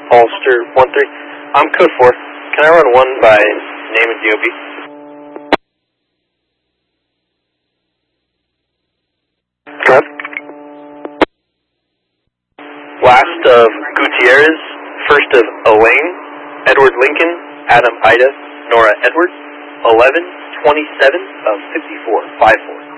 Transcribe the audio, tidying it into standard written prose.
Ulster 1-3. I'm code 4. Can I run 1 by name and DOB? Correct. Last of Gutierrez, first of Elaine, Edward Lincoln, Adam Ida, Nora Edwards, 11-27 of 54, 5-4.